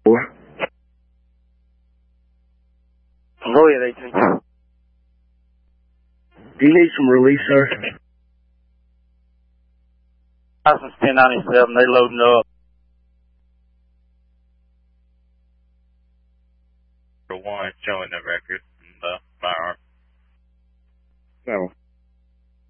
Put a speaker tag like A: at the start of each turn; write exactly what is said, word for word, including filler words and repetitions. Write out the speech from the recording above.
A: Go ahead, eighteen.
B: Do you need some relief, sir?
A: License ten ninety-seven, they loading up.
C: For one, showing the record and the firearm.
B: No.